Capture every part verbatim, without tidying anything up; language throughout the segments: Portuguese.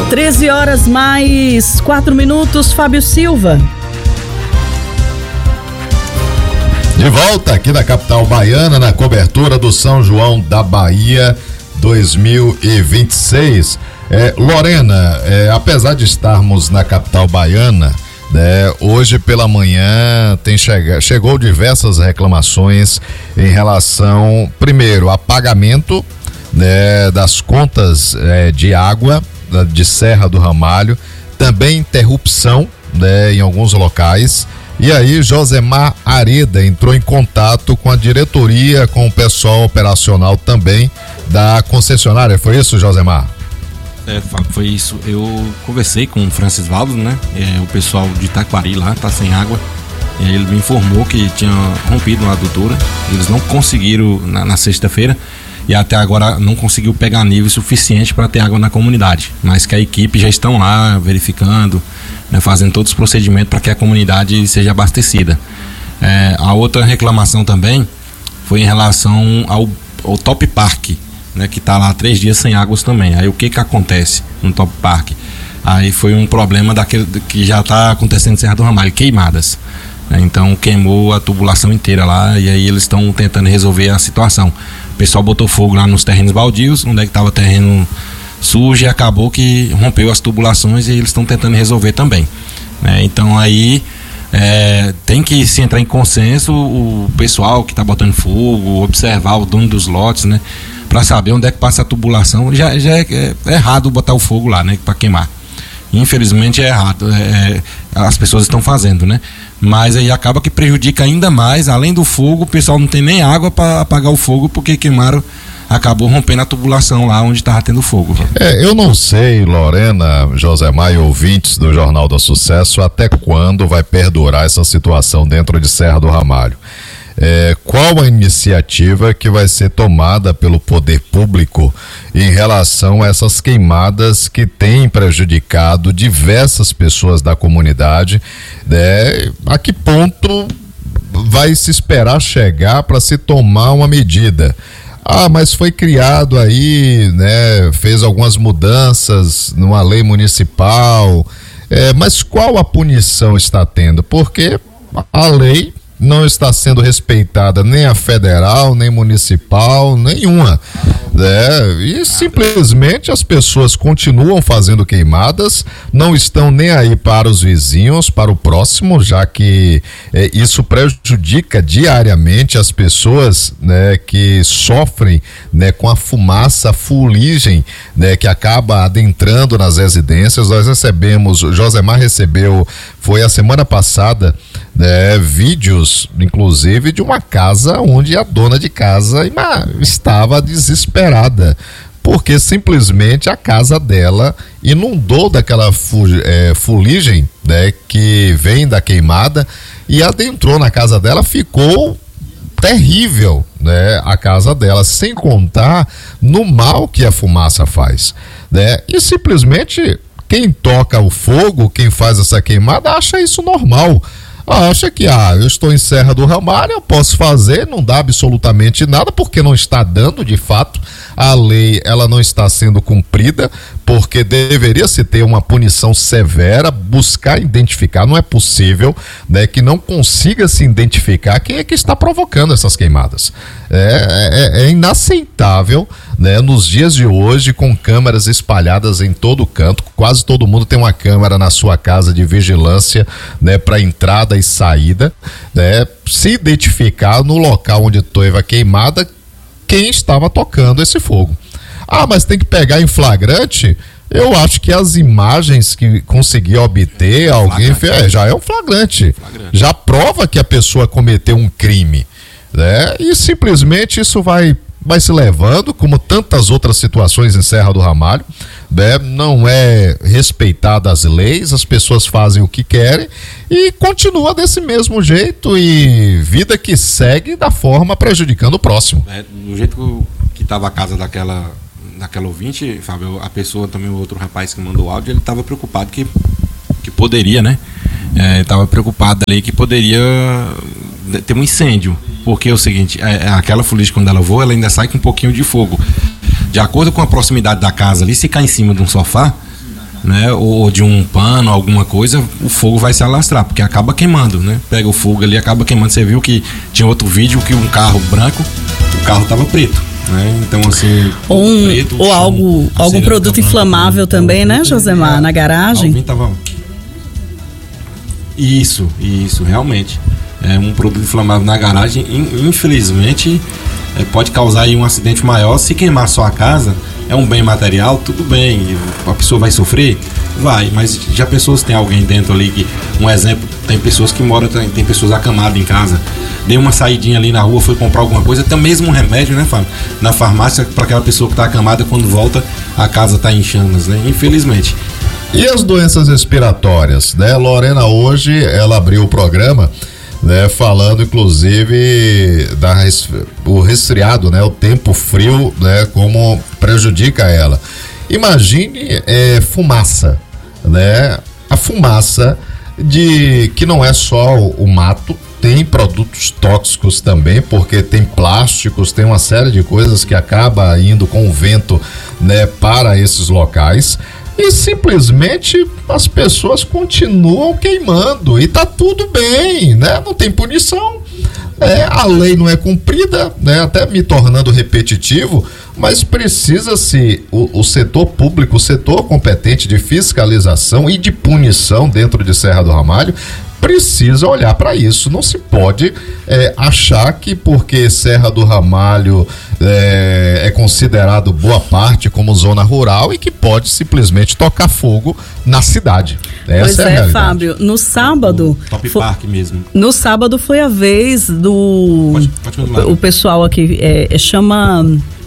treze horas mais quatro minutos, Fábio Silva. De volta aqui na capital baiana, na cobertura do São João da Bahia dois mil e vinte e seis. É, Lorena, é, apesar de estarmos na capital baiana, né, hoje pela manhã tem chega, chegou diversas reclamações em relação, primeiro, a pagamento, né, das contas é, de água de Serra do Ramalho, também interrupção, né, em alguns locais. E aí Josemar Areda entrou em contato com a diretoria, com o pessoal operacional também da concessionária. Foi isso, Josemar? É, foi isso. Eu conversei com o Francis Valdo, né? É, o pessoal de Taquari lá tá sem água. E aí ele me informou que tinha rompido uma adutora. Eles não conseguiram na, na sexta-feira. E até agora não conseguiu pegar nível suficiente para ter água na comunidade, mas que a equipe já estão lá verificando, né, fazendo todos os procedimentos para que a comunidade seja abastecida. É, a outra reclamação também foi em relação ao, ao Top Park, né, que está lá três dias sem águas também. Aí o que que acontece no Top Park? Aí foi um problema daquele que já está acontecendo em Serra do Ramalho, queimadas. Então queimou a tubulação inteira lá e aí eles estão tentando resolver a situação. O pessoal botou fogo lá nos terrenos baldios, onde é que estava terreno sujo, e acabou que rompeu as tubulações e eles estão tentando resolver também. Né? Então aí é, tem que se entrar em consenso o pessoal que está botando fogo, observar o dono dos lotes, né? Para saber onde é que passa a tubulação. Já, já é, é errado botar o fogo lá, né? Para queimar. Infelizmente é errado, é, as pessoas estão fazendo, né? Mas aí acaba que prejudica ainda mais. Além do fogo, o pessoal não tem nem água para apagar o fogo, porque queimaram, acabou rompendo a tubulação lá onde estava tendo fogo. É, eu não sei, Lorena, Josemar e ouvintes do Jornal do Sucesso, até quando vai perdurar essa situação dentro de Serra do Ramalho. É, qual a iniciativa que vai ser tomada pelo poder público em relação a essas queimadas que têm prejudicado diversas pessoas da comunidade, né? A que ponto vai se esperar chegar para se tomar uma medida? Ah, mas foi criado aí, né? Fez algumas mudanças numa lei municipal, é, mas qual a punição está tendo? Porque a lei não está sendo respeitada, nem a federal, nem municipal, nenhuma, né? E simplesmente as pessoas continuam fazendo queimadas, não estão nem aí para os vizinhos, para o próximo, já que é, isso prejudica diariamente as pessoas, né, que sofrem, né, com a fumaça, a fuligem, né, que acaba adentrando nas residências. Nós recebemos, Josemar recebeu, foi a semana passada, né, vídeos, inclusive, de uma casa onde a dona de casa estava desesperada, porque simplesmente a casa dela inundou daquela fu é, fuligem, né, que vem da queimada, e adentrou na casa dela, ficou terrível, né, a casa dela, sem contar no mal que a fumaça faz, né, e simplesmente quem toca o fogo, quem faz essa queimada, acha isso normal. Acha que, ah, eu estou em Serra do Ramalho, eu posso fazer, não dá absolutamente nada, porque não está dando, de fato. A lei, ela não está sendo cumprida, porque deveria se ter uma punição severa, buscar identificar. Não é possível, né, que não consiga se identificar quem é que está provocando essas queimadas. É, é, é inaceitável, né, nos dias de hoje, com câmeras espalhadas em todo canto, quase todo mundo tem uma câmera na sua casa de vigilância, né, para entrada e saída, né, se identificar no local onde teve a queimada quem estava tocando esse fogo. Ah, mas tem que pegar em flagrante? Eu acho que as imagens que conseguir obter, é alguém é, já é um flagrante. flagrante. Já prova que a pessoa cometeu um crime, né? E simplesmente isso vai, vai se levando, como tantas outras situações em Serra do Ramalho, né? Não é respeitada as leis, as pessoas fazem o que querem e continua desse mesmo jeito, e vida que segue da forma prejudicando o próximo. É, do jeito que estava a casa daquela, daquela ouvinte, Fábio, a pessoa também, o outro rapaz que mandou o áudio, ele estava preocupado que, que poderia, né? Estava é, preocupado ali que poderia ter um incêndio, porque é o seguinte, é, aquela fuligem, quando ela voa, ela ainda sai com um pouquinho de fogo. De acordo com a proximidade da casa ali, se cair em cima de um sofá, né, ou de um pano, alguma coisa, o fogo vai se alastrar, porque acaba queimando, né? Pega o fogo ali, acaba queimando. Você viu que tinha outro vídeo que um carro branco, o carro tava preto, né? Então assim, ou, um, preto, ou chão, algo, algum produto branco, inflamável branco, também, né, Josemar, é, na garagem? Alguém tava... Isso, isso, realmente. É um produto inflamável na garagem, infelizmente, é, pode causar aí um acidente maior. Se queimar só a casa, é um bem material, tudo bem, a pessoa vai sofrer? Vai, mas já pensou se tem alguém dentro ali que, um exemplo, tem pessoas que moram, tem, tem pessoas acamadas em casa, deu uma saidinha ali na rua, foi comprar alguma coisa, até mesmo um remédio, né, Fábio? Na farmácia, para aquela pessoa que está acamada, quando volta, a casa está em chamas, né? Infelizmente. E as doenças respiratórias, né? Lorena hoje, ela abriu o programa, né, falando inclusive da o resfriado, né, o tempo frio, né, como prejudica ela. Imagine é, fumaça, né? A fumaça de que não é só o, o mato, tem produtos tóxicos também, porque tem plásticos, tem uma série de coisas que acaba indo com o vento, né, para esses locais. E simplesmente as pessoas continuam queimando e tá tudo bem, né? Não tem punição, é, a lei não é cumprida, né? Até me tornando repetitivo, mas precisa-se o, o setor público, o setor competente de fiscalização e de punição dentro de Serra do Ramalho precisa olhar para isso. Não se pode é, achar que porque Serra do Ramalho é, é considerado boa parte como zona rural e que pode simplesmente tocar fogo na cidade. Essa pois é, é, Fábio, no sábado o Top foi, Park mesmo. No sábado foi a vez do pode, pode o, o pessoal aqui é, chama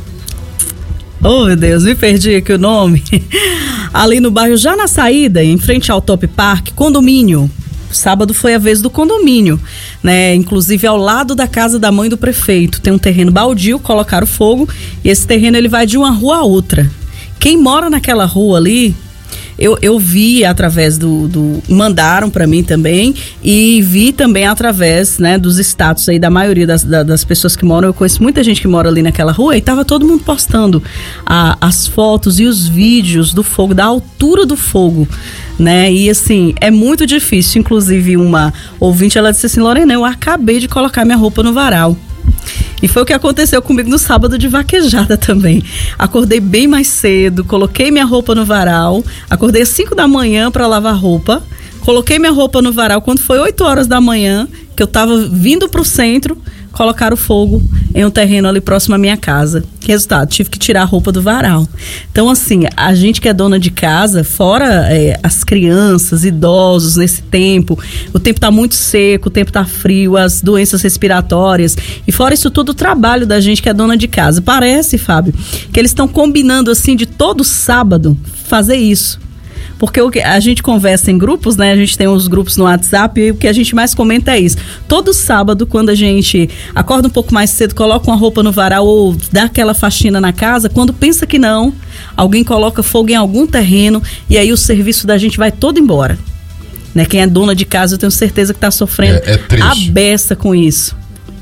oh meu Deus, me perdi aqui o nome ali no bairro, já na saída, em frente ao Top Park, condomínio. Sábado foi a vez do condomínio, né? Inclusive ao lado da casa da mãe do prefeito. Tem um terreno baldio, colocaram fogo e esse terreno ele vai de uma rua a outra. Quem mora naquela rua ali, eu, eu vi através do, do mandaram para mim também e vi também através, né, dos status aí da maioria das, das pessoas que moram. Eu conheço muita gente que mora ali naquela rua e tava todo mundo postando a, as fotos e os vídeos do fogo, da altura do fogo, né? E assim, é muito difícil. Inclusive uma ouvinte, ela disse assim: Lorena, eu acabei de colocar minha roupa no varal. E foi o que aconteceu comigo no sábado de vaquejada também. Acordei bem mais cedo, coloquei minha roupa no varal, acordei às cinco da manhã para lavar roupa, coloquei minha roupa no varal quando foi oito horas da manhã, que eu tava vindo pro centro, colocaram fogo em um terreno ali próximo à minha casa. Resultado, tive que tirar a roupa do varal. Então, assim, a gente que é dona de casa, fora é, as crianças, idosos nesse tempo, o tempo tá muito seco, o tempo tá frio, as doenças respiratórias, e fora isso tudo, o trabalho da gente que é dona de casa. Parece, Fábio, que eles estão combinando, assim, de todo sábado fazer isso. Porque o que a gente conversa em grupos, né? A gente tem uns grupos no WhatsApp e o que a gente mais comenta é isso. Todo sábado, quando a gente acorda um pouco mais cedo, coloca uma roupa no varal ou dá aquela faxina na casa, quando pensa que não, alguém coloca fogo em algum terreno e aí o serviço da gente vai todo embora. Né? Quem é dona de casa, eu tenho certeza que está sofrendo é, é a beça com isso.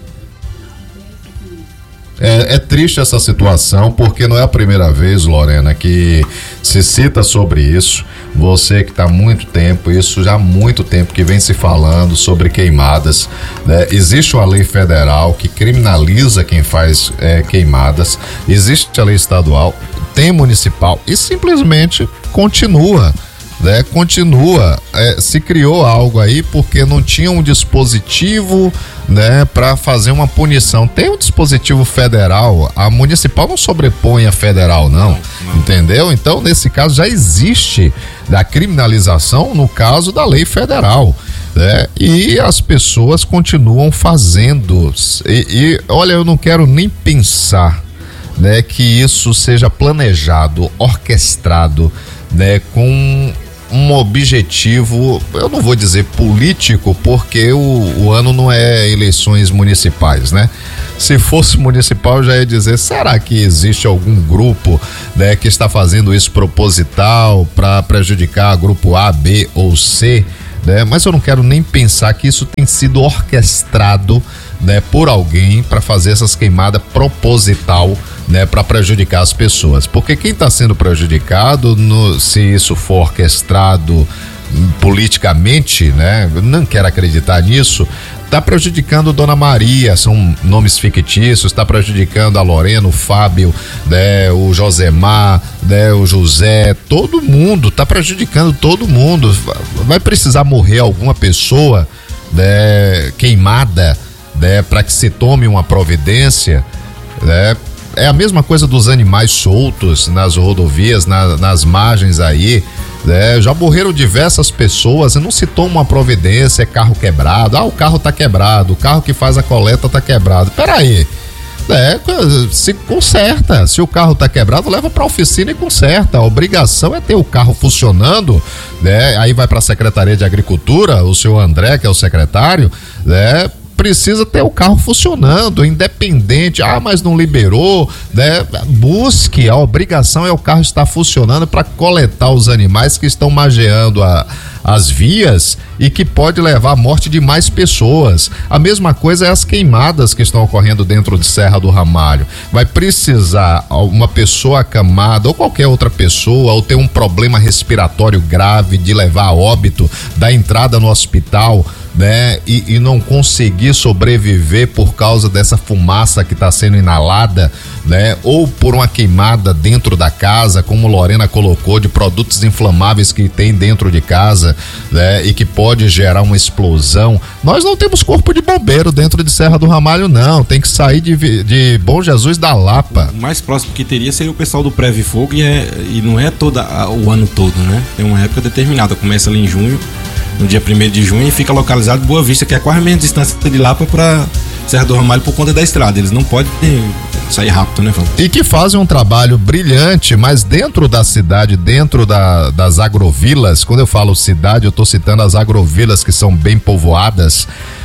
É, é triste essa situação, porque não é a primeira vez, Lorena, que se cita sobre isso. Você que está há muito tempo, isso já há muito tempo que vem se falando sobre queimadas, né? Existe uma lei federal que criminaliza quem faz é, queimadas, existe a lei estadual, tem municipal e simplesmente continua. Né, continua, é, se criou algo aí porque não tinha um dispositivo, né, para fazer uma punição. Tem um dispositivo federal, a municipal não sobrepõe a federal, não, não, não. Entendeu? Então, nesse caso, já existe a criminalização no caso da lei federal, né, e as pessoas continuam fazendo. E, e olha, eu não quero nem pensar, né, que isso seja planejado, orquestrado, né, com um objetivo, eu não vou dizer político, porque o, o ano não é eleições municipais, né? Se fosse municipal, eu já ia dizer, será que existe algum grupo, né, que está fazendo isso proposital para prejudicar grupo A, B ou C, né? Mas eu não quero nem pensar que isso tem sido orquestrado, né, por alguém para fazer essas queimadas proposital, né, para prejudicar as pessoas. Porque quem está sendo prejudicado, no, se isso for orquestrado politicamente, né, não quero acreditar nisso, está prejudicando Dona Maria, são nomes fictícios, está prejudicando a Lorena, o Fábio, né, o Josemar, né, o José, todo mundo, está prejudicando todo mundo. Vai precisar morrer alguma pessoa, né, queimada, né, para que se tome uma providência, né? É a mesma coisa dos animais soltos nas rodovias, na, nas margens aí, né? Já morreram diversas pessoas e não se toma uma providência, é carro quebrado, ah, o carro tá quebrado, o carro que faz a coleta tá quebrado. Peraí, né? Se conserta, se o carro tá quebrado, leva pra oficina e conserta. A obrigação é ter o carro funcionando, né? Aí vai pra Secretaria de Agricultura, o senhor André, que é o secretário, né? Precisa ter o carro funcionando, independente, ah, mas não liberou, né? Busque, a obrigação é o carro estar funcionando para coletar os animais que estão mageando a, as vias e que pode levar à morte de mais pessoas. A mesma coisa é as queimadas que estão ocorrendo dentro de Serra do Ramalho. Vai precisar uma pessoa acamada ou qualquer outra pessoa ou ter um problema respiratório grave de levar a óbito, da entrada no hospital, né? E, e não conseguir sobreviver por causa dessa fumaça que está sendo inalada, né? Ou por uma queimada dentro da casa, como Lorena colocou, de produtos inflamáveis que tem dentro de casa, né? E que pode gerar uma explosão. Nós não temos corpo de bombeiro dentro de Serra do Ramalho, não. Tem que sair de, de Bom Jesus da Lapa. O mais próximo que teria seria o pessoal do Preve Fogo e, é, e não é toda, o ano todo, né? Tem uma época determinada, começa ali em junho, no dia primeiro de junho, e fica localizado em Boa Vista, que é quase a mesma distância de Lapa para Serra do Ramalho por conta da estrada. Eles não podem sair rápido, né, Fábio? E que fazem um trabalho brilhante, mas dentro da cidade, dentro da, das agrovilas, quando eu falo cidade, eu tô citando as agrovilas que são bem povoadas,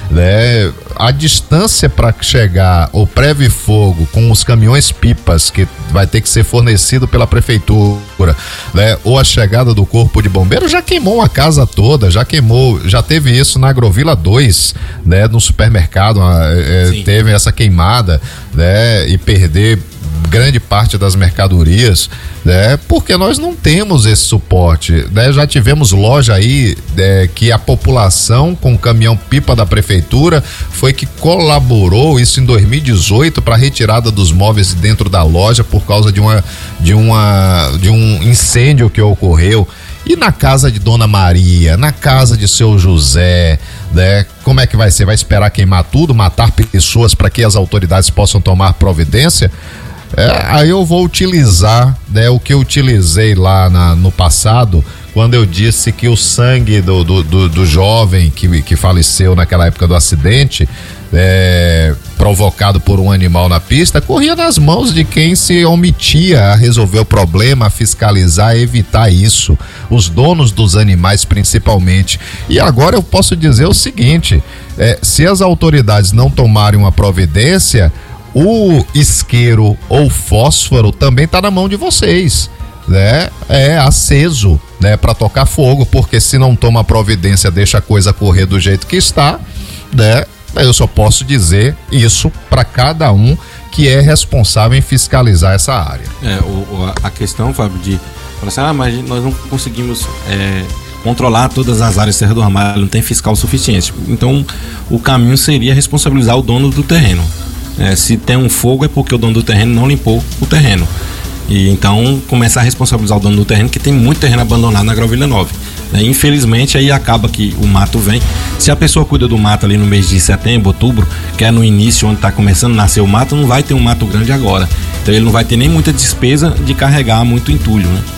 né? A distância para chegar o Preve Fogo com os caminhões pipas que vai ter que ser fornecido pela prefeitura, né? Ou a chegada do corpo de bombeiro já queimou a casa toda, já queimou, já teve isso na Agrovila dois, né? No supermercado, é, teve essa queimada, né? E perder grande parte das mercadorias, né? Porque nós não temos esse suporte, né? Já tivemos loja aí, né, que a população com o caminhão pipa da prefeitura foi que colaborou, isso em dois mil e dezoito, para a retirada dos móveis dentro da loja por causa de uma de uma de um incêndio que ocorreu. E na casa de Dona Maria, na casa de seu José, né? Como é que vai ser? Vai esperar queimar tudo, matar pessoas para que as autoridades possam tomar providência? É, aí eu vou utilizar, né, o que eu utilizei lá na, no passado, quando eu disse que o sangue do, do, do, do jovem que, que faleceu naquela época do acidente, é, provocado por um animal na pista, corria nas mãos de quem se omitia a resolver o problema, a fiscalizar, a evitar isso, os donos dos animais principalmente. E agora eu posso dizer o seguinte, é, se as autoridades não tomarem uma providência, o isqueiro ou fósforo também está na mão de vocês, né? É aceso, né? Para tocar fogo, porque se não toma providência, deixa a coisa correr do jeito que está, né? Eu só posso dizer isso para cada um que é responsável em fiscalizar essa área. É, o, a questão, Fábio, de falar assim, ah, mas nós não conseguimos é, controlar todas as áreas de Serra do Ramalho, não tem fiscal suficiente. Então, o caminho seria responsabilizar o dono do terreno. É, se tem um fogo é porque o dono do terreno não limpou o terreno. E então começar a responsabilizar o dono do terreno, que tem muito terreno abandonado na Agrovila nove. É, infelizmente aí acaba que o mato vem. Se a pessoa cuida do mato ali no mês de setembro, outubro, que é no início onde está começando a nascer o mato, não vai ter um mato grande agora. Então ele não vai ter nem muita despesa de carregar muito entulho, né?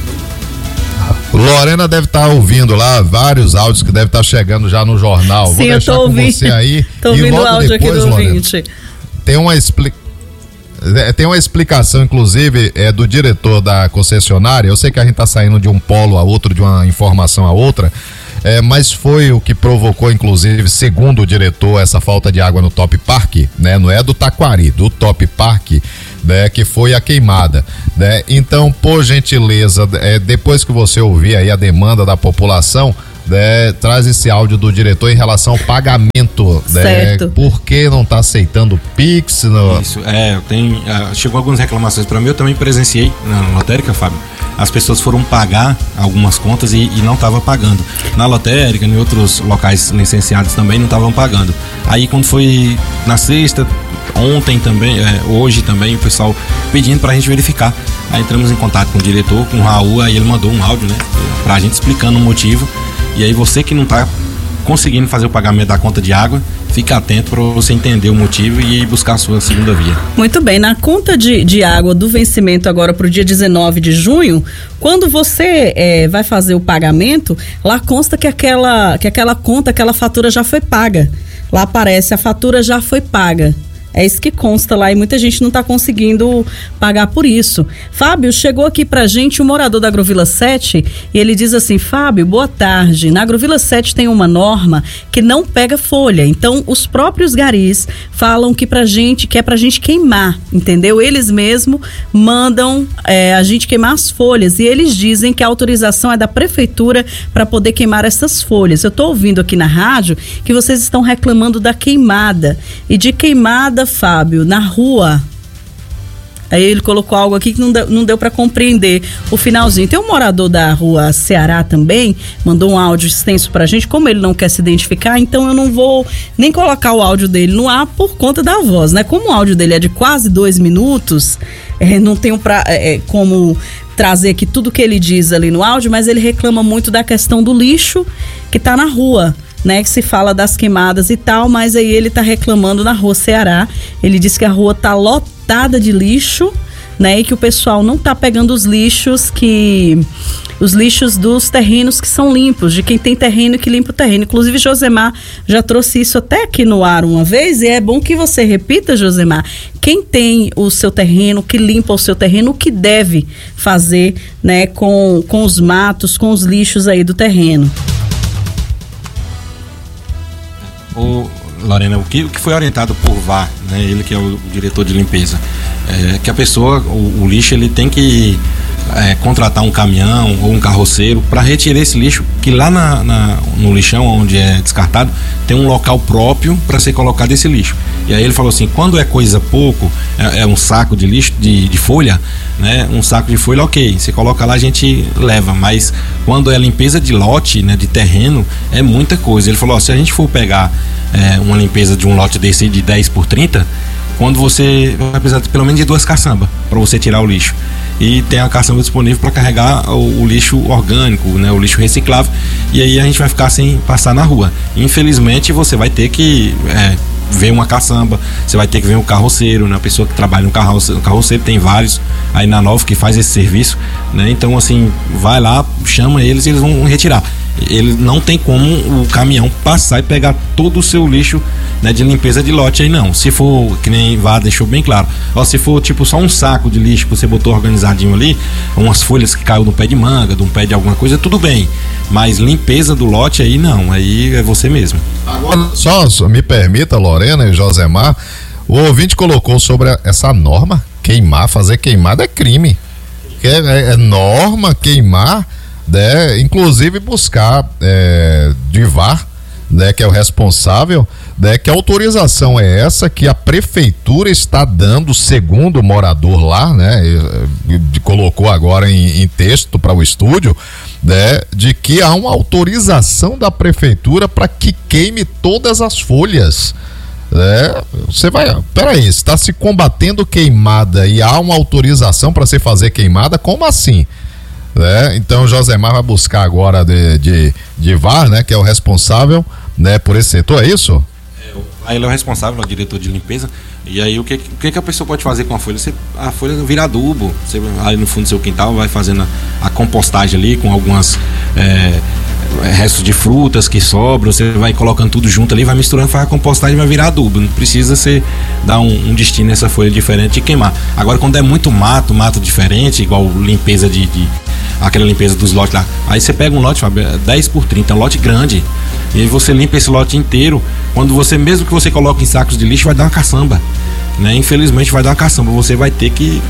Lorena deve estar tá ouvindo lá vários áudios que deve estar tá chegando já no jornal. Sim, vou deixar eu tô com ouvindo, você aí. tô ouvindo e logo o áudio depois, aqui do Lorena, ouvinte. Tem uma explicação. Tem uma explicação, inclusive, é, do diretor da concessionária. Eu sei que a gente está saindo de um polo a outro, de uma informação a outra, é, mas foi o que provocou, inclusive, segundo o diretor, essa falta de água no Top Park, né? Não é do Taquari, do Top Park, né? Que foi a queimada, né? Então, por gentileza, é, depois que você ouvir aí a demanda da população, né, traz esse áudio do diretor em relação ao pagamento, certo. Né, por que não está aceitando o Pix? No... Isso, é, tem, uh, chegou algumas reclamações para mim, eu também presenciei na lotérica, Fábio. As pessoas foram pagar algumas contas e, e não estavam pagando. Na lotérica, em outros locais licenciados também não estavam pagando. Aí quando foi na sexta, ontem também, é, hoje também, o pessoal pedindo pra gente verificar. Aí entramos em contato com o diretor, com o Raul, aí ele mandou um áudio, né, pra gente explicando o motivo. E aí você que não tá conseguindo fazer o pagamento da conta de água, fica atento para você entender o motivo e buscar a sua segunda via. Muito bem, na conta de, de água do vencimento agora para o dia dezenove de junho, quando você é, vai fazer o pagamento, lá consta que aquela, que aquela conta, aquela fatura já foi paga. Lá aparece, a fatura já foi paga. É isso que consta lá e muita gente não está conseguindo pagar por isso. Fábio, chegou aqui pra gente um morador da Agrovila sete e ele diz assim: Fábio, boa tarde. Na Agrovila sete tem uma norma que não pega folha. Então, os próprios garis falam que pra gente, que é pra gente queimar, entendeu? Eles mesmos mandam é, a gente queimar as folhas e eles dizem que a autorização é da prefeitura para poder queimar essas folhas. Eu tô ouvindo aqui na rádio que vocês estão reclamando da queimada e de queimada, Fábio, na rua. Aí ele colocou algo aqui que não deu, não deu para compreender o finalzinho. Tem um morador da rua Ceará também, mandou um áudio extenso pra gente. Como ele não quer se identificar, então eu não vou nem colocar o áudio dele no ar por conta da voz, né? Como o áudio dele é de quase dois minutos, é, não tenho pra, é, como trazer aqui tudo que ele diz ali no áudio, mas ele reclama muito da questão do lixo que tá na rua, né, que se fala das queimadas e tal, mas aí ele tá reclamando na rua Ceará. Ele disse que a rua tá lotada de lixo, né, e que o pessoal não tá pegando os lixos que os lixos dos terrenos que são limpos, de quem tem terreno que limpa o terreno. Inclusive Josemar já trouxe isso até aqui no ar uma vez e é bom que você repita, Josemar. Quem tem o seu terreno, que limpa o seu terreno, o que deve fazer, né, com, com os matos, com os lixos aí do terreno. O Lorena, o que, o que foi orientado por V A R, né, ele que é o diretor de limpeza, é que a pessoa, o, o lixo, ele tem que é, contratar um caminhão ou um carroceiro para retirar esse lixo, que lá na, na, no lixão onde é descartado tem um local próprio para ser colocado esse lixo. E aí ele falou assim, quando é coisa pouco, é, é um saco de lixo, de, de folha, né, um saco de folha, ok, você coloca lá, a gente leva, mas quando é limpeza de lote, né, de terreno, é muita coisa. Ele falou, ó, se a gente for pegar é, uma limpeza de um lote desse de dez por trinta, quando você vai precisar de pelo menos de duas caçambas para você tirar o lixo. E tem a caçamba disponível para carregar o, o lixo orgânico, né, o lixo reciclável, e aí a gente vai ficar sem passar na rua. Infelizmente você vai ter que é, ver uma caçamba, você vai ter que ver um carroceiro, né, a pessoa que trabalha no carroceiro, carroceiro tem vários aí na Nova que faz esse serviço, né, então assim, vai lá, chama eles e eles vão retirar. Ele não tem como o caminhão passar e pegar todo o seu lixo, né, de limpeza de lote aí não. Se for, que nem Vá deixou bem claro, ó, se for tipo só um saco de lixo que você botou organizadinho ali, umas folhas que caiu no pé de manga, de um pé de alguma coisa, tudo bem. Mas limpeza do lote aí não, aí é você mesmo. Agora, só, só me permita, Lorena e Josemar, o ouvinte colocou sobre a, essa norma, queimar, fazer queimada é crime. É, é, é norma queimar, né, inclusive buscar é, de V A R, né, que é o responsável, né, que autorização é essa que a prefeitura está dando, segundo o morador lá, né, e, e, colocou agora em, em texto para o estúdio, né, de que há uma autorização da prefeitura para que queime todas as folhas. É, você vai, peraí, está se combatendo queimada e há uma autorização para se fazer queimada? Como assim? É, então o Josemar vai buscar agora de, de, de V A R, né, que é o responsável, né, por esse setor, é isso? É, ele é o responsável, é o diretor de limpeza. E aí o que, o que, que a pessoa pode fazer com a folha? Você, a folha vira adubo, você aí no fundo do seu quintal vai fazendo a, a compostagem ali com algumas é, restos de frutas que sobram, você vai colocando tudo junto ali, vai misturando, faz a compostagem e vai virar adubo. Não precisa você dar um, um destino nessa folha diferente e queimar. Agora quando é muito mato, mato diferente, igual limpeza de, de aquela limpeza dos lotes lá, aí você pega um lote, Fábio, dez por trinta, é um lote grande, e aí você limpa esse lote inteiro. Quando você, mesmo que você coloque em sacos de lixo, vai dar uma caçamba, né? Infelizmente vai dar uma caçamba, você vai ter que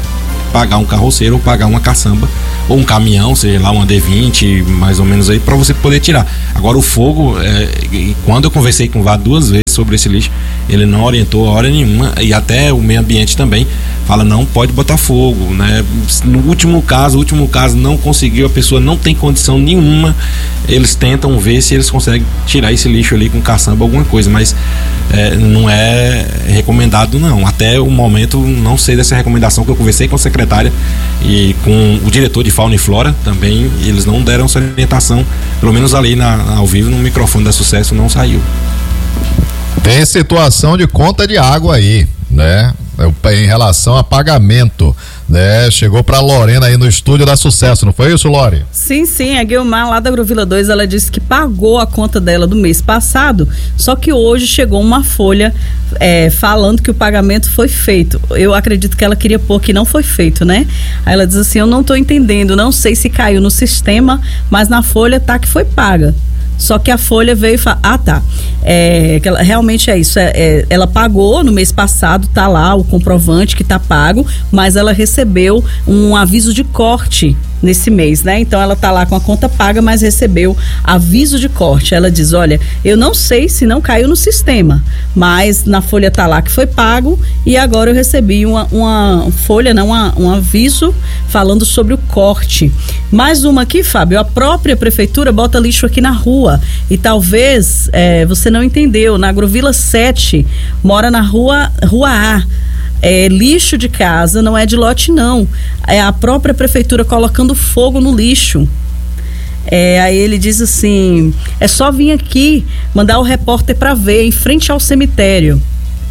pagar um carroceiro ou pagar uma caçamba ou um caminhão, seja lá uma D vinte, mais ou menos aí, para você poder tirar. Agora o fogo, é, quando eu conversei com o V A D duas vezes sobre esse lixo, ele não orientou a hora nenhuma, e até o meio ambiente também fala, não pode botar fogo, né? No último caso, o último caso não conseguiu, a pessoa não tem condição nenhuma, eles tentam ver se eles conseguem tirar esse lixo ali com caçamba, alguma coisa, mas é, não é recomendado não. Até o momento não sei dessa recomendação, que eu conversei com a secretária e com o diretor de Fauna e Flora também, eles não deram essa orientação, pelo menos ali na, ao vivo, no microfone da Sucesso não saiu. Tem situação de conta de água aí, né? Em relação a pagamento, né? Chegou pra Lorena aí no estúdio da Sucesso, não foi isso, Lore? Sim, sim, a Guilmar lá da Agrovila dois, ela disse que pagou a conta dela do mês passado, só que hoje chegou uma folha é, falando que o pagamento foi feito. Eu acredito que ela queria pôr que não foi feito, né? Aí ela diz assim, eu não tô entendendo, não sei se caiu no sistema, mas na folha tá que foi paga. Só que a folha veio e falou, ah tá, é, que ela, realmente é isso, é, é, ela pagou no mês passado, tá lá o comprovante que tá pago, mas ela recebeu um aviso de corte nesse mês, né? Então ela tá lá com a conta paga, mas recebeu aviso de corte. Ela diz, olha, eu não sei se não caiu no sistema, mas na folha tá lá que foi pago e agora eu recebi uma, uma folha, não, uma, um aviso falando sobre o corte. Mais uma aqui, Fábio, a própria prefeitura bota lixo aqui na rua e talvez é, você não entendeu, na Agrovila sete mora na rua, rua A. É, lixo de casa, não é de lote não, é a própria prefeitura colocando fogo no lixo. É, aí ele diz assim, é só vir aqui mandar o repórter para ver, em frente ao cemitério.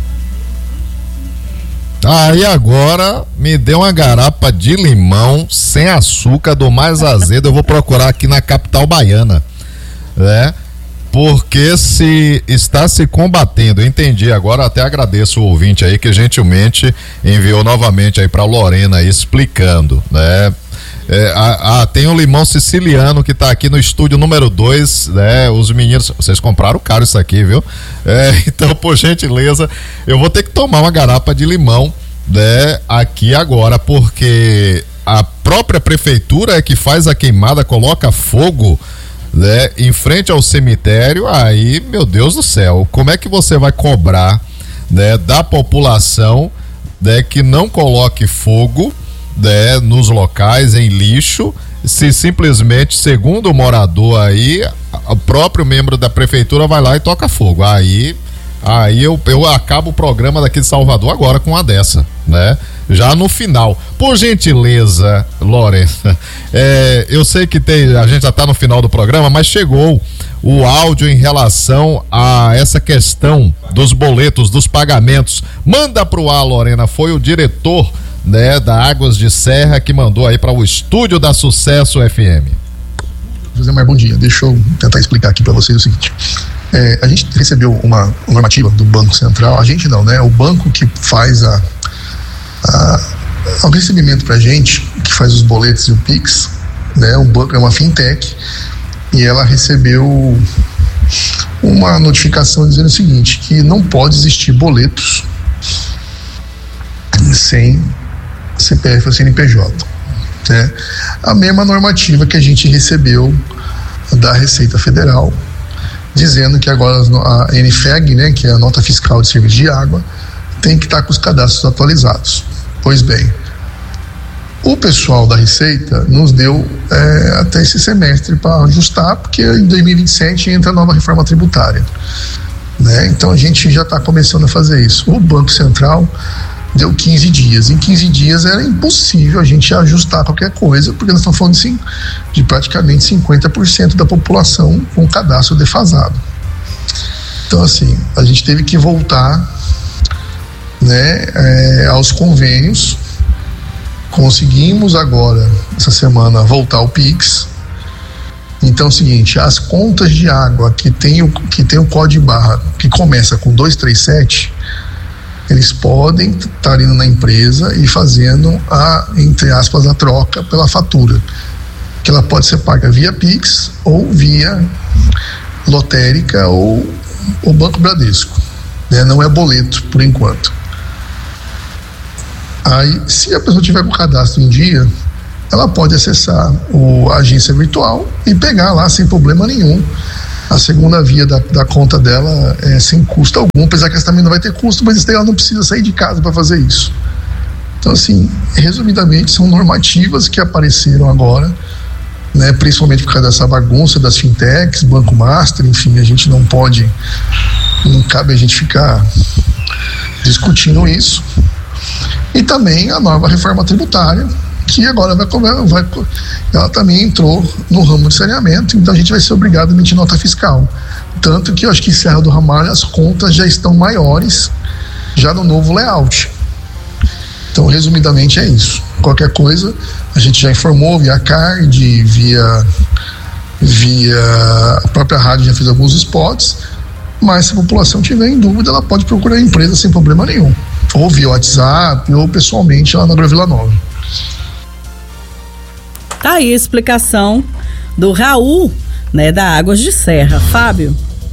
Aí agora me deu uma garapa de limão sem açúcar, do mais azedo, eu vou procurar aqui na capital baiana, né? Porque se está se combatendo, eu entendi, agora até agradeço o ouvinte aí que gentilmente enviou novamente aí para Lorena aí, explicando, né? É, a, a, tem o limão siciliano que está aqui no estúdio número dois, né? Os meninos, vocês compraram caro isso aqui, viu? É, então, por gentileza, eu vou ter que tomar uma garapa de limão, né? Aqui agora, porque a própria prefeitura é que faz a queimada, coloca fogo, né, em frente ao cemitério. Aí, meu Deus do céu, como é que você vai cobrar, né, da população, né, que não coloque fogo, né, nos locais, em lixo, se simplesmente, segundo o morador aí, o próprio membro da prefeitura vai lá e toca fogo? Aí, aí eu, eu acabo o programa daqui de Salvador agora com uma dessa, né? Já no final. Por gentileza, Lorena, é, eu sei que tem, a gente já está no final do programa, mas chegou o áudio em relação a essa questão dos boletos, dos pagamentos. Manda pro ar, Lorena, foi o diretor, né, da Águas de Serra que mandou aí para o estúdio da Sucesso F M. José Mar, bom dia. Deixa eu tentar explicar aqui para vocês o seguinte. É, a gente recebeu uma normativa do Banco Central, a gente não, né? O banco que faz a A, ao recebimento para a gente, que faz os boletos e o Pix, né? O banco é uma fintech e ela recebeu uma notificação dizendo o seguinte, que não pode existir boletos sem C P F ou C N P J, né? A mesma normativa que a gente recebeu da Receita Federal, dizendo que agora a N F E G, né, que é a nota fiscal de serviço de água, tem que estar com os cadastros atualizados. Pois bem, o pessoal da Receita nos deu é, até esse semestre para ajustar, porque em dois mil e vinte e sete entra a nova reforma tributária, né? Então a gente já está começando a fazer isso. O Banco Central deu quinze dias. Em quinze dias era impossível a gente ajustar qualquer coisa, porque nós estamos falando de, de praticamente cinquenta por cento da população com cadastro defasado. Então, assim, a gente teve que voltar, né, é, aos convênios. Conseguimos agora, essa semana, voltar ao Pix. Então é o seguinte, as contas de água que tem o, que tem o código barra que começa com dois três sete, eles podem estar indo na empresa e fazendo a, entre aspas, a troca pela fatura, que ela pode ser paga via Pix ou via lotérica ou o Banco Bradesco, né? Não é boleto por enquanto. Aí, se a pessoa tiver com o cadastro em dia, ela pode acessar o, a agência virtual e pegar lá sem problema nenhum a segunda via da, da conta dela, é, sem custo algum, apesar que essa também não vai ter custo, mas ela não precisa sair de casa para fazer isso. Então, assim, resumidamente, são normativas que apareceram agora, né, principalmente por causa dessa bagunça das fintechs, Banco Master, enfim, a gente não pode, não cabe a gente ficar discutindo isso. E também a nova reforma tributária, que agora vai, vai, ela também entrou no ramo de saneamento, então a gente vai ser obrigado a emitir nota fiscal. Tanto que eu acho que em Serra do Ramalho as contas já estão maiores, já no novo layout. Então, resumidamente, é isso. Qualquer coisa, a gente já informou via card, via, via a própria rádio já fez alguns spots, mas se a população tiver em dúvida, ela pode procurar a empresa sem problema nenhum. Ou via WhatsApp, ou pessoalmente lá na Agrovila nove. Tá aí a explicação do Raul, né, da Águas de Serra. Fábio?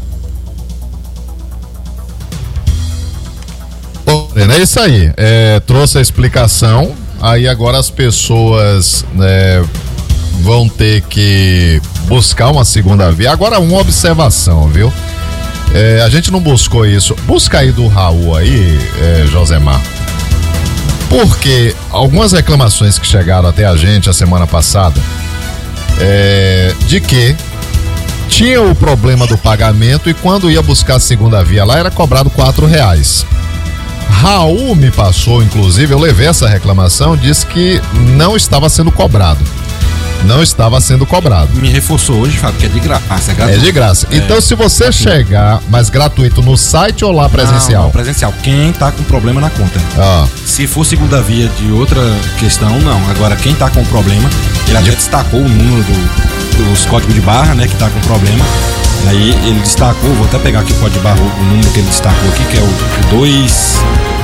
É isso aí, é, trouxe a explicação, aí agora as pessoas, né, vão ter que buscar uma segunda via. Agora, uma observação, viu? É, a gente não buscou isso. Busca aí do Raul aí, é, Josemar. Porque algumas reclamações que chegaram até a gente a semana passada, é, de que tinha o problema do pagamento e quando ia buscar a segunda via lá era cobrado quatro reais. Raul me passou, inclusive, eu levei essa reclamação, disse que não estava sendo cobrado. Não estava sendo cobrado. Me reforçou hoje, Fábio, que é de graça. É, é de graça. É, então, se você gratuito. chegar, mas gratuito no site ou lá presencial? Não, não, presencial. Quem tá com problema na conta. Ah. Se for segunda via de outra questão, não. Agora, quem tá com problema, ele até destacou o número do, dos códigos de barra, né, que tá com problema. Aí ele destacou, vou até pegar aqui o código de barra, o número que ele destacou aqui, que é o dois.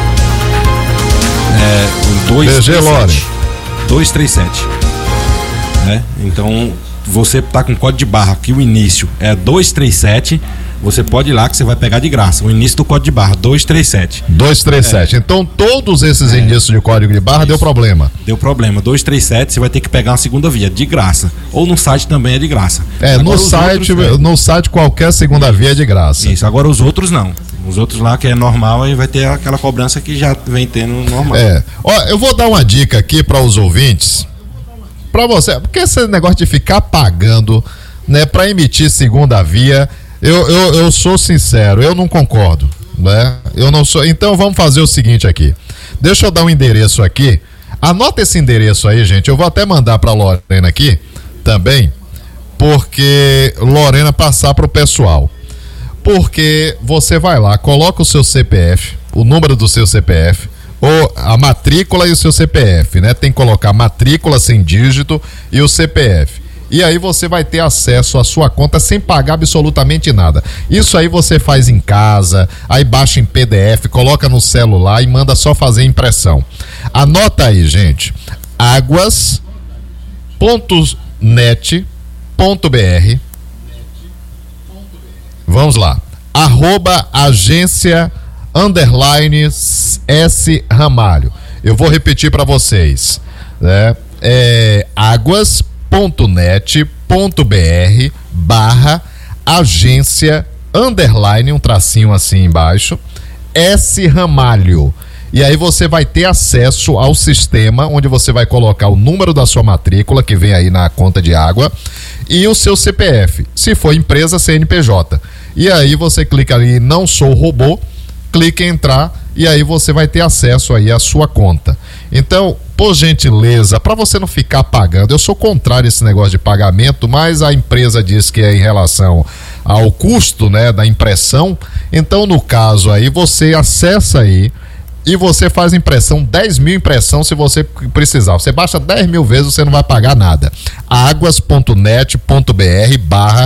É, o dois três sete. dois três sete. Né? Então, você tá com código de barra aqui, o início é dois três sete, você pode ir lá que você vai pegar de graça. O início do código de barra, dois três sete. dois três sete. É. Então, todos esses é. indícios de código de barra Isso. deu problema. Deu problema. dois três sete, você vai ter que pegar uma segunda via, de graça. Ou no site também é de graça. É, agora, no site, outros, no site qualquer segunda Isso. via é de graça. Isso, agora os outros não. Os outros lá que é normal, aí vai ter aquela cobrança que já vem tendo normal. É. Ó, eu vou dar uma dica aqui para os ouvintes. Pra você, porque esse negócio de ficar pagando, né, pra emitir segunda via, eu, eu, eu sou sincero, eu não concordo, né? Eu não sou. Então vamos fazer o seguinte aqui. Deixa eu dar um endereço aqui. Anota esse endereço aí, gente. Eu vou até mandar pra Lorena aqui também, porque Lorena passar pro pessoal. Porque você vai lá, coloca o seu C P F, o número do seu C P F, ou a matrícula e o seu C P F, né? Tem que colocar matrícula sem dígito e o C P F. E aí você vai ter acesso à sua conta sem pagar absolutamente nada. Isso aí você faz em casa, aí baixa em P D F, coloca no celular e manda só fazer impressão. Anota aí, gente. águas ponto net ponto b r. Vamos lá. Arroba agência underline S Ramalho. Eu vou repetir para vocês, né? É águas ponto net ponto b r barra agência underline, um tracinho assim embaixo, S Ramalho. E aí você vai ter acesso ao sistema onde você vai colocar o número da sua matrícula, que vem aí na conta de água, e o seu C P F, se for empresa, C N P J. E aí você clica ali, não sou robô, clique em entrar e aí você vai ter acesso aí à sua conta. Então, por gentileza, para você não ficar pagando, eu sou contrário a esse negócio de pagamento, mas a empresa diz que é em relação ao custo, né, da impressão. Então, no caso aí, você acessa aí e você faz impressão, dez mil impressão se você precisar. Você baixa dez mil vezes, você não vai pagar nada. águas ponto net ponto b r barra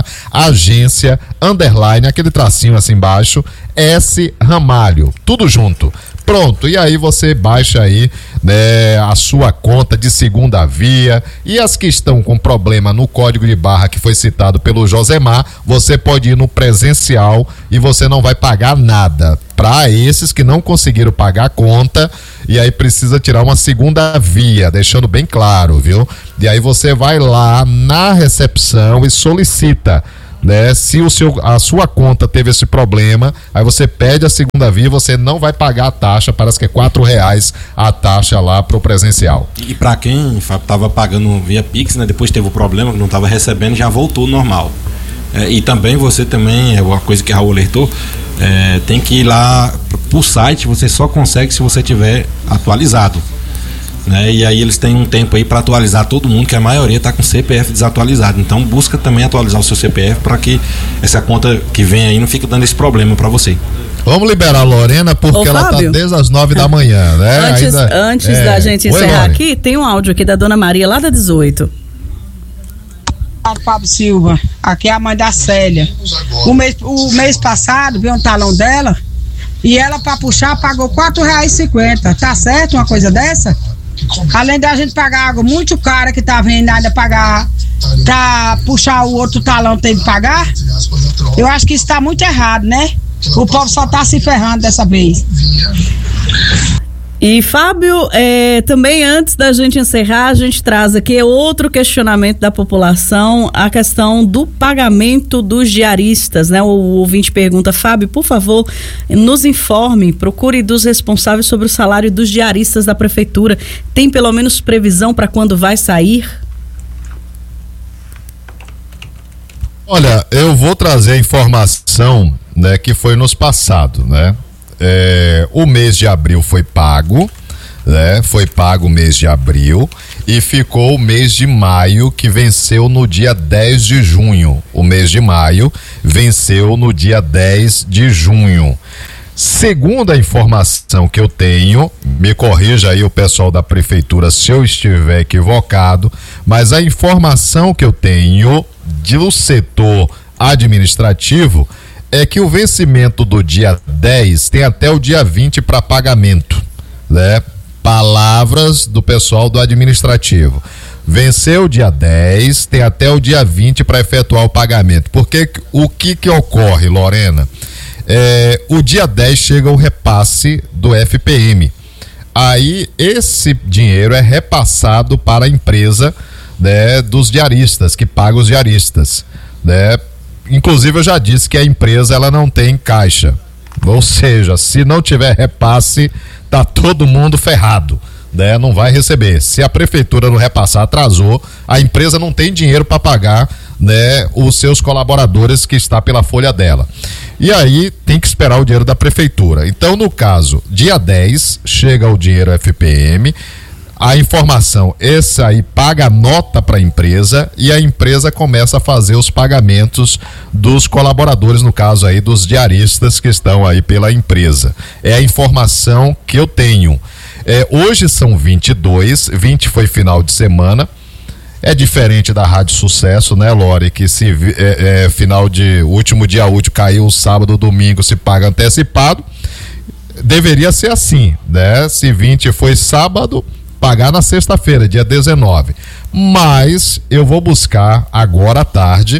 agência underline, aquele tracinho assim embaixo, S Ramalho. Tudo junto. Pronto, e aí você baixa aí, né, a sua conta de segunda via, e as que estão com problema no código de barra que foi citado pelo Josemar, você pode ir no presencial e você não vai pagar nada. Para esses que não conseguiram pagar a conta, e aí precisa tirar uma segunda via, deixando bem claro, viu? E aí você vai lá na recepção e solicita, né? Se o seu, a sua conta teve esse problema, aí você pede a segunda via, você não vai pagar a taxa, parece que é quatro reais a taxa lá pro presencial. E para quem estava pagando via Pix, né? Depois teve o problema, que não estava recebendo, já voltou normal. É, e também você também, é uma coisa que a Raul alertou, é, tem que ir lá pro site, você só consegue se você tiver atualizado. Né? E aí eles têm um tempo aí para atualizar todo mundo, que a maioria está com C P F desatualizado. Então busca também atualizar o seu C P F para que essa conta que vem aí não fique dando esse problema para você. Vamos liberar a Lorena, porque Ô, ela Fábio, tá desde as nove da manhã, né? Antes, Ainda, antes é... da gente encerrar Oi, aqui, tem um áudio aqui da Dona Maria, lá da dezoito. Fábio Silva, aqui é a mãe da Célia. O mês, o mês passado veio um talão dela e ela, para puxar, pagou quatro reais e cinquenta. Tá certo uma coisa dessa? Além da gente pagar água muito cara que tá vindo ainda pagar pra puxar o outro talão, tem que pagar. Eu acho que isso tá muito errado, né? O povo só tá se ferrando dessa vez. E Fábio, é, também antes da gente encerrar, a gente traz aqui outro questionamento da população, a questão do pagamento dos diaristas, né? O, o ouvinte pergunta: Fábio, por favor, nos informe, procure dos responsáveis sobre o salário dos diaristas da prefeitura. Tem pelo menos previsão para quando vai sair? Olha, eu vou trazer a informação, né, que foi nos passado, né? É, o mês de abril foi pago, né? Foi pago o mês de abril e ficou o mês de maio, que venceu no dia dez de junho. O mês de maio venceu no dia dez de junho. Segundo a informação que eu tenho, me corrija aí o pessoal da prefeitura se eu estiver equivocado, mas a informação que eu tenho do setor administrativo é que o vencimento do dia dez tem até o dia vinte para pagamento, né? Palavras do pessoal do administrativo. Venceu o dia dez, tem até o dia vinte para efetuar o pagamento. Porque o que que ocorre, Lorena? É, o dia dez chega o repasse do F P M. Aí esse dinheiro é repassado para a empresa, né, dos diaristas, que paga os diaristas, né? Inclusive eu já disse que a empresa ela não tem caixa, ou seja, se não tiver repasse, tá todo mundo ferrado, né? Não vai receber. Se a prefeitura não repassar, atrasou, a empresa não tem dinheiro para pagar, né, os seus colaboradores que está pela folha dela. E aí tem que esperar o dinheiro da prefeitura. Então, no caso, dia dez chega o dinheiro F P M. A informação, esse aí paga a nota para a empresa e a empresa começa a fazer os pagamentos dos colaboradores, no caso aí dos diaristas que estão aí pela empresa. É a informação que eu tenho. É, hoje são vinte e dois, vinte foi final de semana. É diferente da Rádio Sucesso, né, Lore? Que se é, é, final de último dia útil caiu sábado, domingo, se paga antecipado. Deveria ser assim, né? Se vinte foi sábado, pagar na sexta-feira, dia dezenove. Mas eu vou buscar agora à tarde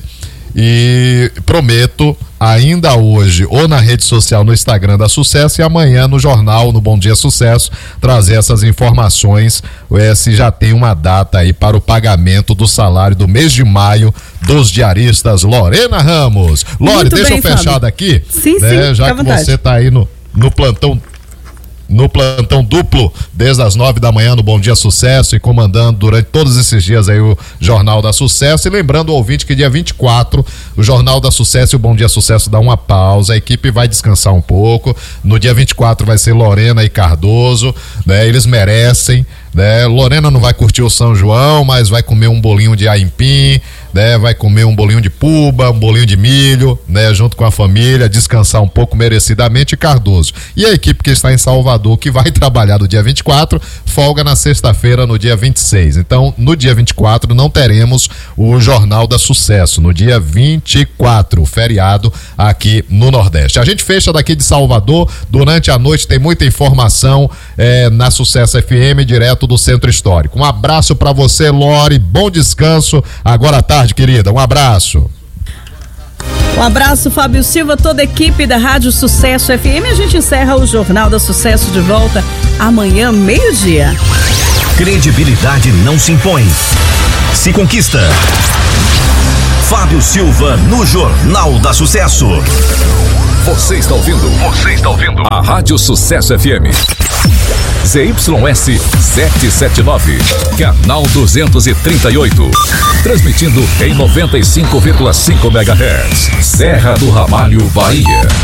e prometo ainda hoje ou na rede social, no Instagram da Sucesso, e amanhã no jornal, no Bom Dia Sucesso, trazer essas informações, é, se já tem uma data aí para o pagamento do salário do mês de maio dos diaristas. Lorena Ramos. Lore, deixa bem, eu fechar Fábio. Daqui, sim, né, sim, já que você está aí no, no plantão no plantão duplo, desde as nove da manhã no Bom Dia Sucesso e comandando durante todos esses dias aí o Jornal da Sucesso. E lembrando o ouvinte que dia vinte e quatro o Jornal da Sucesso e o Bom Dia Sucesso dá uma pausa, a equipe vai descansar um pouco. No dia vinte e quatro vai ser Lorena e Cardoso, né? Eles merecem, né? Lorena não vai curtir o São João, mas vai comer um bolinho de aipim, né? Vai comer um bolinho de puba, um bolinho de milho, né? Junto com a família, descansar um pouco merecidamente. Cardoso. E a equipe que está em Salvador, que vai trabalhar no dia vinte e quatro, folga na sexta-feira, no dia vinte e seis. Então, no dia vinte e quatro, não teremos o Jornal da Sucesso. No dia vinte e quatro, feriado aqui no Nordeste. A gente fecha daqui de Salvador. Durante a noite tem muita informação é, na Sucesso F M, direto do Centro Histórico. Um abraço para você, Lore. Bom descanso. Agora à tarde, querida. Um abraço. Um abraço, Fábio Silva, toda a equipe da Rádio Sucesso F M. A gente encerra o Jornal da Sucesso de volta amanhã, meio-dia. Credibilidade não se impõe, se conquista. Fábio Silva no Jornal da Sucesso. Você está ouvindo? Você está ouvindo? A Rádio Sucesso F M. Z Y S setecentos e setenta e nove, canal duzentos e trinta e oito. Transmitindo em noventa e cinco vírgula cinco megahertz. Serra do Ramalho, Bahia.